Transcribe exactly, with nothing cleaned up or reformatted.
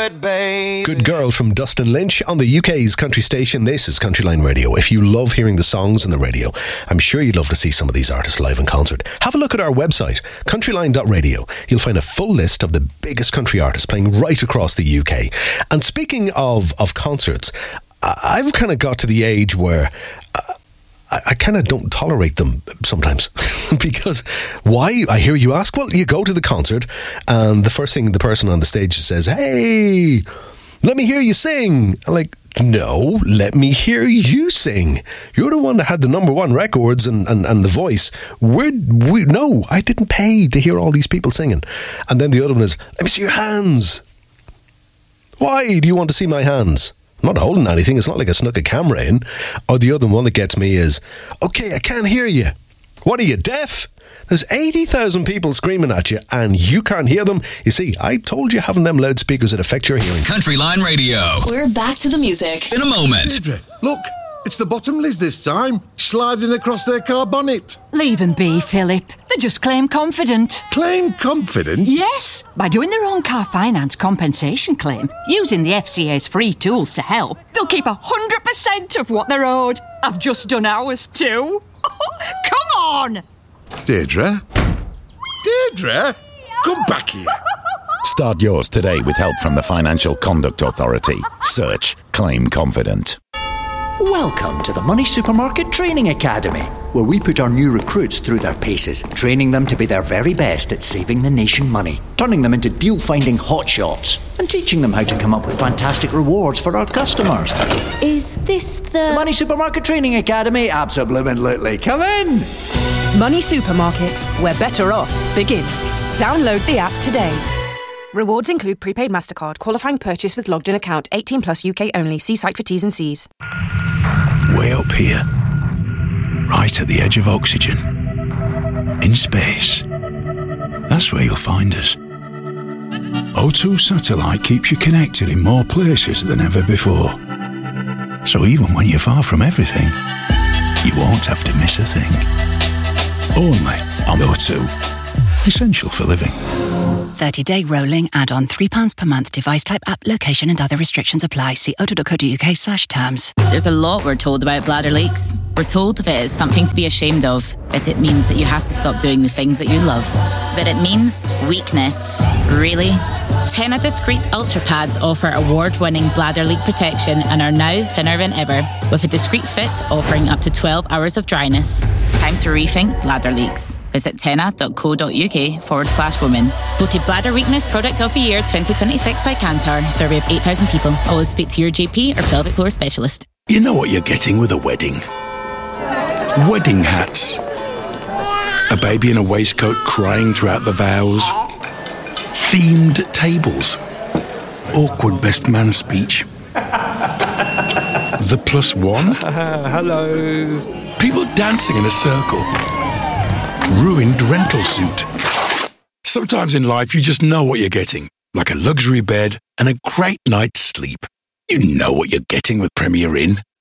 it, babe. Good Girl from Dustin Lynch on the U K's country station. This is Countryline Radio. If you love hearing the songs on the radio, I'm sure you'd love to see some of these artists live in concert. Have a look at our website, countryline dot radio. You'll find a full list of the biggest country artists playing right across the U K. And speaking of, of concerts, I've kind of got to the age where uh, I, I kind of don't tolerate them sometimes. Because why? I hear you ask. Well, you go to the concert and the first thing the person on the stage says, hey, let me hear you sing. I'm like, no, let me hear you sing. You're the one that had the number one records and, and, and the voice. We're, we, no, I didn't pay to hear all these people singing. And then the other one is, let me see your hands. Why do you want to see my hands? I'm not holding anything. It's not like I snuck a camera in. Or the other one that gets me is, okay, I can't hear you. What are you, deaf? There's eighty thousand people screaming at you and you can't hear them. You see, I told you having them loudspeakers that affect your hearing. Countryline Radio. We're back to the music. In a moment. Deirdre, look, it's the Bottomleys this time, sliding across their car bonnet. Leave them be, Philip. They just claim confident. Claim confident? Yes, by doing their own car finance compensation claim, using the F C A's free tools to help, they'll keep one hundred percent of what they're owed. I've just done ours too. Come on! Deirdre? Deirdre? Come back here. Start yours today with help from the Financial Conduct Authority. Search Claim Confident. Welcome to the Money Supermarket Training Academy, where we put our new recruits through their paces, training them to be their very best at saving the nation money, turning them into deal-finding hotshots, and teaching them how to come up with fantastic rewards for our customers. Is this the... The Money Supermarket Training Academy? Absolutely. Come in! Money Supermarket, where better off begins. Download the app today. Rewards include prepaid MasterCard, qualifying purchase with logged in account, eighteen plus U K only. See site for T's and C's. Way up here, right at the edge of oxygen, in space. That's where you'll find us. O two Satellite keeps you connected in more places than ever before. So even when you're far from everything, you won't have to miss a thing. Only on O two. Essential for living. thirty-day rolling add-on, three pounds per month, device type, app, location and other restrictions apply. See o two dot co dot uk slash terms. There's a lot we're told about bladder leaks. We're told of it as something to be ashamed of, but it means that you have to stop doing the things that you love. But it means weakness. Really? Tena Discreet Ultra Pads offer award-winning bladder leak protection and are now thinner than ever, with a discreet fit offering up to twelve hours of dryness. It's time to rethink bladder leaks. Visit tena dot co dot uk forward slash women. Voted Bladder Weakness Product of the Year twenty twenty-six by Kantar. Survey of eight thousand people. Always speak to your G P or pelvic floor specialist. You know what you're getting with a wedding. Wedding hats. A baby in a waistcoat crying throughout the vows. Themed tables. Awkward best man speech. The plus one. Uh, hello. People dancing in a circle. Ruined rental suit. Sometimes in life you just know what you're getting. Like a luxury bed and a great night's sleep. You know what you're getting with Premier Inn.